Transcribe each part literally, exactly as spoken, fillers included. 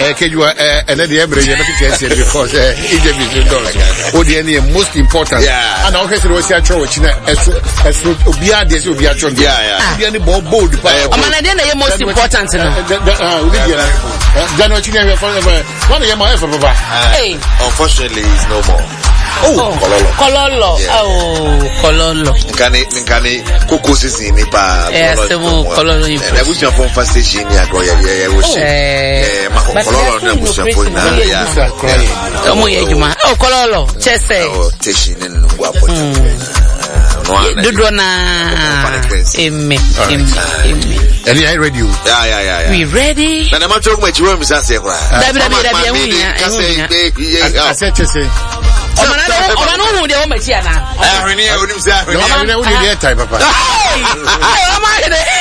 eh Kejua eh and the Emre you because eh Egypt is dollars. Oh the most important. Yeah. And okay so we see actually China as as obia dey so obia chon. Yeah, yeah. Obia ni bold bold. Amana dey na most important no. Ah, we dey Jano China we for one year my for baba. Hey. Unfortunately it's no more. Oh, Kololo. Kololo. Yeah. Oh, Kololo. Nkane nkane koko sisi ni pa. Yes, Kololo. Na busi afon fast station ni agro ya ya wo shi. Eh, ma Kololo na busi afon na ya. Omo ye juma. Oh, Kololo. Chese. Oh, station ni ngwa po. Dodo na. Emme. Emme. Any I ready you? Yeah, yeah, yeah. We ready? Na na ma chok ma chiwo mi sa se kwa. Dabi dabi dabi ehunya. I said chese. Omana no omana no hu de o machi ana. Ah, hwini e onim sa hwini. Omana no hu de type papa. Omana de.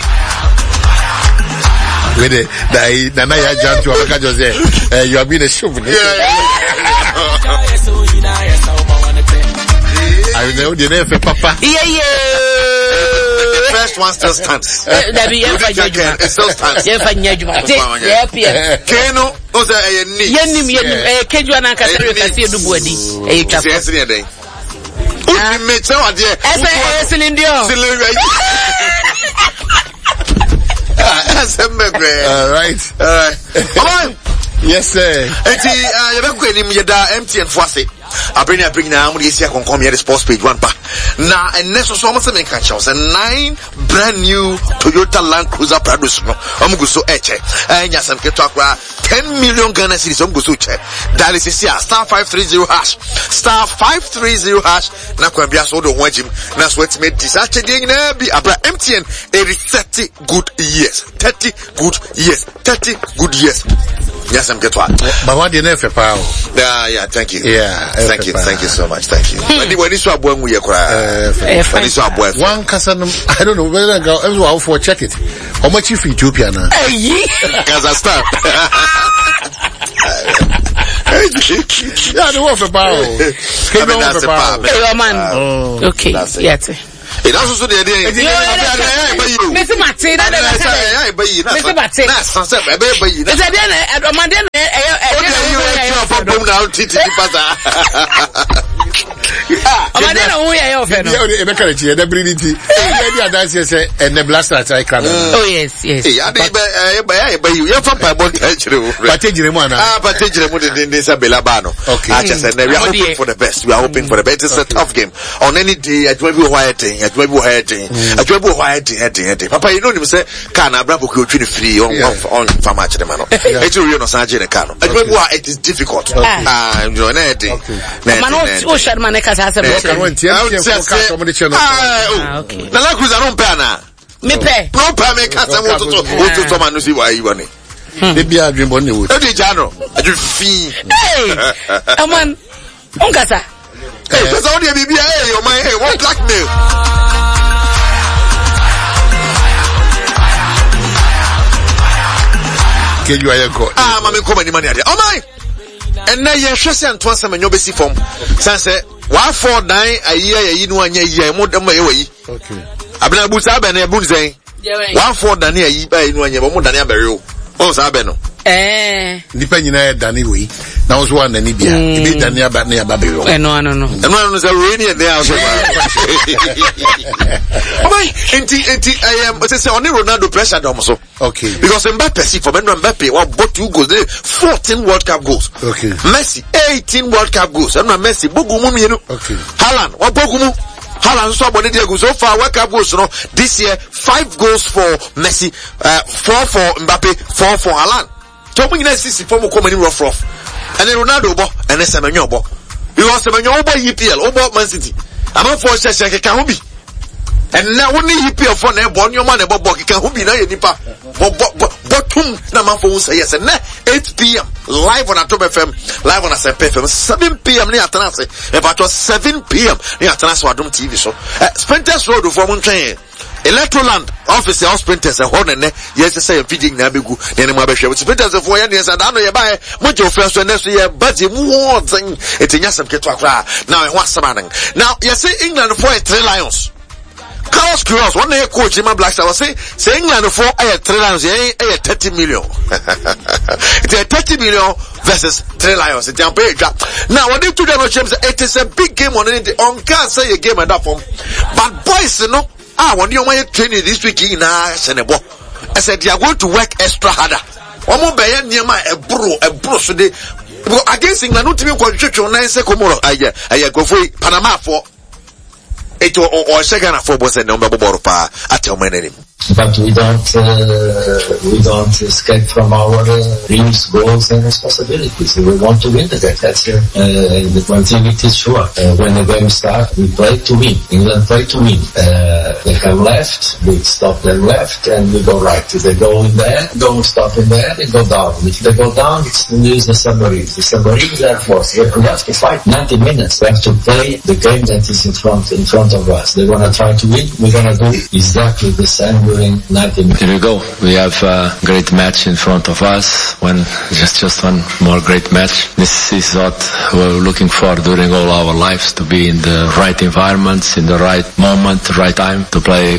Wede dai na na ya jantu abaka jose eh you have been a show. I know the name for papa. Yeah yeah. First one still stands. That be ever judgment. It still stands. Yeah, for judgment. Yeah, Pierre. Keno, oza e ni. Yenim yenim eh Kejua na kasa we kasa edu buadi. Eh twa. Yes ni dey. Uni me che wa dey. Ese ese ni ndio. All right. All right. Come on. Yes sir. Enti you be ko enim yeda M T N fo ase. Abrini abrini na amu yesi akonkom here sports page one pa. Na enneso so mo se me kan chawo se nine brand new Toyota Land Cruiser Prado no. Omu go so eche. Enya sam keto akwa ten million Ghana cedis omu go so che. Dial is here star five three zero hash. Star five three zero hash na kwa bia so do ho agim. Na so etime disache de nyina bi abra M T N e thirty good years. thirty good years. thirty good years. Yes, I'm get one. But what the name for power? Yeah, yeah, thank you. Yeah. Thank you, thank you so much. Thank you. When when this one when we are when this one one cousin, I don't know whether I go everyone for check it. How much if Ethiopia now? Hey, Kazakhstan. Yeah, the one for power. I mean, that's a power. Hey, man. Okay, yeah. It also the idea. Mister Martin, I never said. Mister Martin, that's sunset. I bet you. Mister Martin, I'm on the. I'm not who I offer. The mechanic, the breeding. The dance say and the blaster I can. Oh yes, yes. I but you you're from Pabon. But take your money. Ah, but take your money in this Belabano. Okay. I just said we are hoping for the best. We are hoping for the best. It's a tough game. On any day, I will be waiting. I will be waiting. I will be waiting. Papa, you know him say, "Can I grab a good free on on for match the man?" It's really not Sanjay Kano. It is difficult. Ah, you know anything. Man, oh, shut man, because I said, "Okay." The Land Cruiser don't pay now. Me pay. No pay me. Can't say what to do. What to do? Man, you see why you want it. They be a dream money. What did you know? I just feel. Hey, man, Ungasa. Hey, that's all the baby. Hey, oh my, hey, what blackmail? You are go. Ah, mama, come any money there. Oh my! And now you're stressing and twice I'm in your basic form. Sanse, one four nine a year, you know, a year, more than my way. Okay. I've been a boost up and a boon saying, one four than a year, you know, and you're more than a burial. Oh, Sabeno. Eh, depending on Danny way. Now was one and Libya. It be Dania but near Babylon. Eh, no, no, no. And one was a rainy and there. Oh my, anti, anti, I am, but it's only Ronaldo pressure also. Okay. Because Mbappe, see, for Mbappe, Mbappe, what bought two goals, fourteen World Cup goals. Okay. Messi, eighteen World Cup goals. I'm not Messi, Bogumu, you know. Okay. Haaland, what Bogumu? Haaland so body there goes so far World Cup goals, you know. This year, five goals for Messi, uh, four for Mbappe, four for Haaland. Talking in a sixty four more coming rough rough. And then Ronaldo bo, and then Semenyo bo. Because Semenyo bo E P L, over Man City. I'm not for Shashaka Kahubi. And now only E P L for ne born your man about Boki Kahubi na yenipa. Bottom na man for say yes and eight P M live on October F M, live on S M P F M, seven P M near Atanase. About seven P M near Atanase Wadum T V show. Sprinters Road for Mountain. Electroland office house printers a horn and yes say feeding na begu na ma be hwe printers for ya yes and no ye buy mo je ofre so next year budget more thing etinya sem keto akra now e ho asama nan now yes England for three lions Carlos Queiroz, one day coach in my Black Stars, say, saying England for a three lions, a thirty million. It's a thirty million versus three lions. It's a big job. Now, what they do, it is a big game on it. On can't say a game at that form. But boys, you know, ah, when you want to train this week in a Senegal, I said, they are going to work extra harder. One more by near my a bro, a bro, so they against England, not even control on nine second more. I go for Panama for it or second for both and number of at your name. But we don't, uh, we don't escape from our uh, dreams, goals and responsibilities. We want to win the game. That's uh, uh, the one thing it is sure. Uh, when the game starts, we play to win. England play to win. Uh, they come left, we stop them left, and we go right. If they go in there, don't stop in there, they go down. If they go down, it's use the submarines. The submarines are forced. We have to fight ninety minutes. We have to play the game that is in front, in front of us. They're gonna try to win. We're gonna do exactly the same. Here we go. We have a great match in front of us. When just just one more great match. This is what we're looking for during all our lives, to be in the right environments, in the right moment, the right time, to play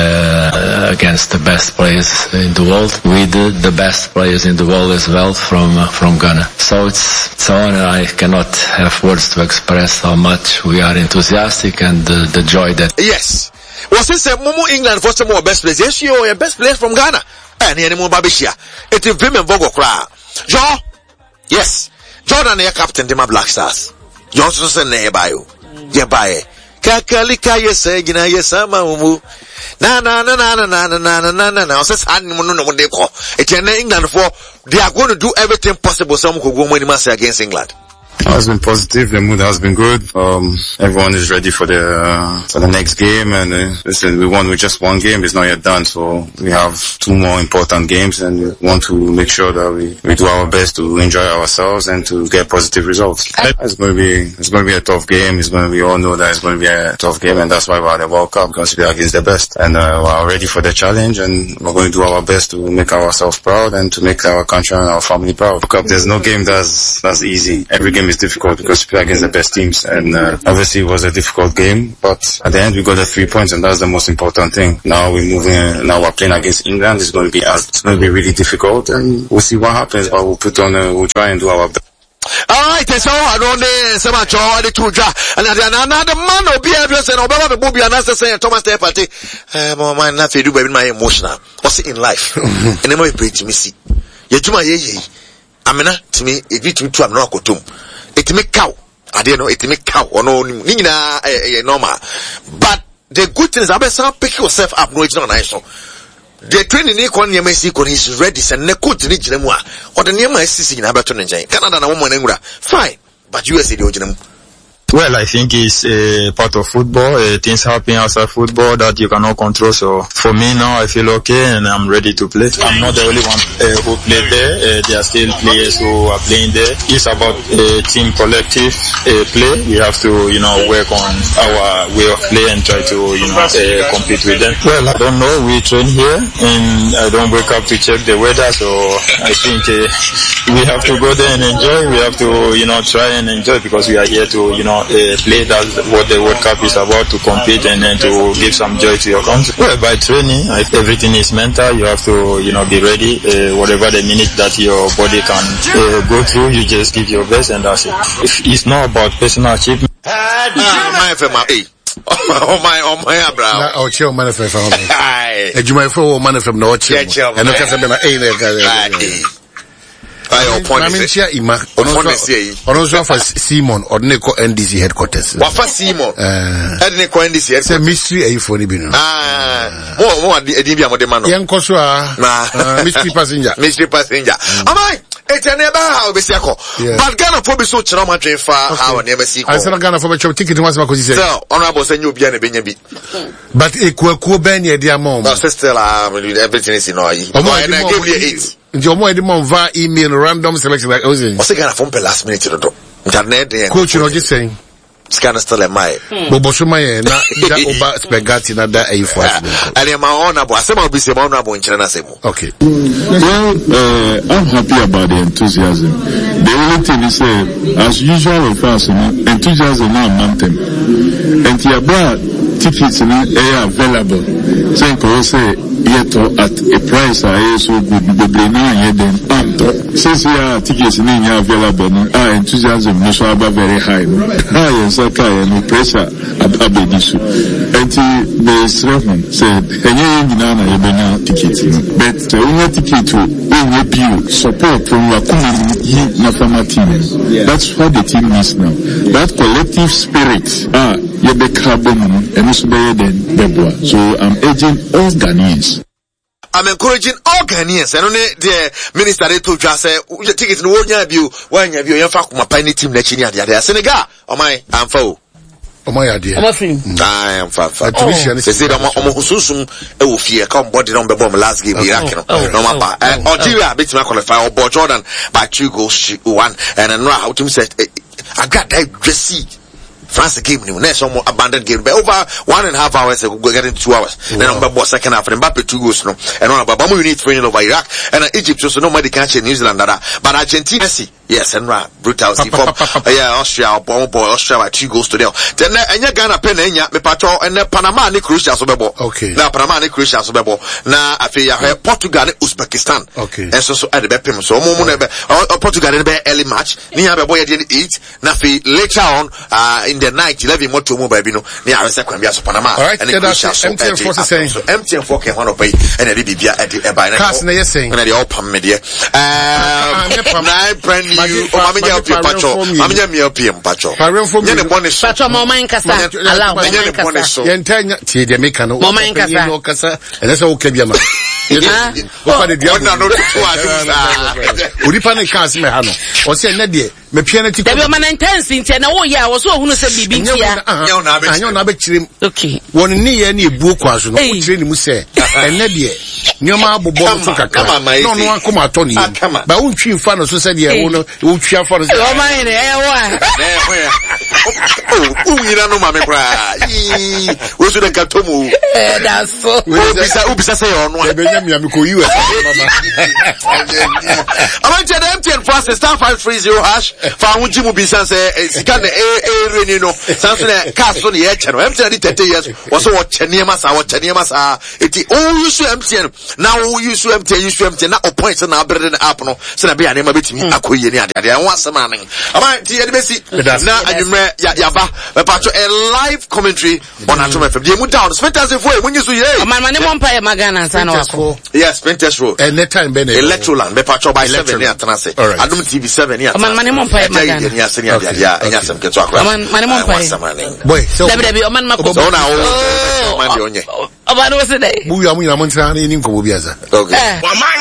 uh, against the best players in the world, with the, the best players in the world as well from uh, from Ghana. So it's it's an honor. I cannot have words to express how much we are enthusiastic and uh, the joy that. Yes. Was this a Momo England for some more best players? Yes, you are best players from Ghana. And any more Babishia. It is Vim and Vogo Kra. Joe? Yes. Jordan, your captain, the Black Stars. Johnson, Nebayo. Yabaye. Kakalika, yes, Gina, yes, Amamu. Na na na na na na na na na na na. Says Animal no one they call. It's in England for they are going to do everything possible. Some could go money mass against England. It has been positive. The mood has been good. Um, everyone is ready for the uh, for the next game. And uh, listen, we won with just one game. It's not yet done, so we have two more important games, and we want to make sure that we, we do our best to enjoy ourselves and to get positive results. It's going to be it's going to be a tough game. It's going to be all know that it's going to be a tough game, and that's why we're at the World Cup, because we are against the best, and uh, we're ready for the challenge, and we're going to do our best to make ourselves proud and to make our country and our family proud. World Cup, there's no game that's that's easy. Every game is difficult because we play against the best teams, and uh, obviously it was a difficult game, but at the end we got the three points, and that's the most important thing. Now we're moving, now we're playing against England. It's going to be it's going to be really difficult, and we'll see what happens, but we'll put on a, we'll try and do our best. Alright, so I don't know so much all the two ja and another man will be able to obey the movie and answer saying Thomas Day party. Eh, my man, nothing do with my emotional. What's it in life? And then we pray to me see. Yejuma ye Amina to me, it be to am not kotum. It make cow. I don't know, it make cow or no nina normal. But the good thing is I better pick yourself up, no, it's not nice. The training ni kwa nyama isi kwa is ready and ne coach ni jina mwa or the nyama isi in Abaton and Jane Canada na woman ngura fine but U S A the original. Well, I think it's a part of football. Uh, things happen outside football that you cannot control. So for me now, I feel okay and I'm ready to play. I'm not the only one uh, who played there. Uh, there are still players who are playing there. It's about uh, team collective uh, play. We have to, you know, work on our way of play and try to, you know, uh, compete with them. Well, I don't know. We train here and I don't wake up to check the weather. So I think uh, we have to go there and enjoy. We have to, you know, try and enjoy because we are here to, you know, Uh, play. That's what the World Cup is about, to compete and then to give some joy to your country. Well, by training, I, everything is mental. You have to, you know, be ready. Uh, whatever the minute that your body can uh, go through, you just give your best and that's it. If it's not about personal achievement. Ah, my friend, my oh my, oh my, Abraham. Oh, chill, man, from me. And you might throw man from no chill. And look at them, eh, I mean, Chia Ima, also for Simon or Nico N D C headquarters. What for Simon? Uh, Nico N D C headquarters. It's a mystery, a phone. Ah, more, more, Edibia Modemano. Young Kosua, mystery passenger. Mystery passenger. Am I? It's a never how we say, but Ghana for be so trauma train far, our never see. I said Ghana for a ticket was my position. So, honorable send you behind a Benyabi. But a quo Benya, dear mom. Sister, everything is in order. Oh, my, and I gave you eight. Your more demon via email random selection like Ozzy. What's the kind of phone last minute to do? Internet, coach, you know, just saying. Scan still a my Bobosumaya, not Oba Spaghetti, not that a for. I am my honorable, some of this honorable in China. Okay. Well, uh, I'm happy about the enthusiasm. The only thing is, uh, as usual, of us, enthusiasm now mountain. And Yabra, tickets are available. So you say yet at a price I so good the brain then and since you are tickets in available our enthusiasm no so about very high. High and so no pressure about the issue. Until the Sreman said any nana you tickets but uh, ticket to you support from your community Nafama team. That's what the team is now. That collective spirit ah yebe carbon and also better than Bebwa. So I'm urging all Ghanaians. I'm encouraging all Ghanaians. And only the minister they told you I say tickets no one have you when you have fact my piny team let you near the Senegal. Oh my I'm for Oh my idea. I am for for they say I'm Hususum e will fear come body on the bomb last game Iraq no matter Algeria beat my qualify or Bo Jordan by two goals to one and then how to say I got that dressy France game new next some abandoned game but over one and a half hours ago getting two hours wow. Then on the second half and Mbappe two goals no and on about you need three over Iraq and Egypt so nobody can change New Zealand that but Argentina see yes and right brutal see for yeah Austria bomb boy Austria by two goals to them then enya Ghana pen enya me pato and Panama ni Croatia so bebo okay na Panama ni Croatia so bebo na afi ya Portugal ni Uzbekistan okay and so so at the bepem so mo mo na be Portugal ni be early match ni ya bebo ya the eight na fi later on uh, in the night eleven more to move baby no near a second be as Panama right, and that's M T N four saying so M T N four can one of pay and the bibia at the by now cast na saying and the all pam media um nine brand new o mama nya opie pacho mama nya me opie mpacho nya ne bonus pacho mama nkasa allow mama nkasa yentanya tie de meka no mama nkasa no kasa and so o ka bia ma o the dia no no to odi pa ne cast me ha no o say na de me pia na ti ko be man intense ntia na wo ya wo so ohunu se bibi ntia anyo na be chirim okay won ni ye na ebu kwaso no o chire ni mu se enne de nyoma abobo so kakra no no akoma to ni ba won twi mfa no so se de wo no wo twi afa no o man ne e wa o yira no mame kra wo so de katomu eh da so ubisa ubisa se yo no e be nyam yam ko U S mama I want to M T N Plus star five three zero hash fa hu jimu bisa se sika na e e reni no sanso na cast so na ye che no M T N thirty years was what chenie masa what chenie masa eti o use M T N now o use M T N use M T N na o point na abrede na app no se na be ya na ma betimi akoye ni ade ade an wasema nan ama ti ye de besi na anwumre ya ya ba be pacho a live commentary on Atom F M dey mu down Spenters for when you so ye o man man mo mpa e magana san na wako yes Spenters road and that time be Electroland be pacho by seven ya tanase Adum T V seven ya man man mo mpa e magana ya se ya ya ya sem ke to akwa man man mo mpa boy so debi debi o man mako so na o man de onye o man wo se dai bu ya mu ya mo ntra ni nko bo biaza okay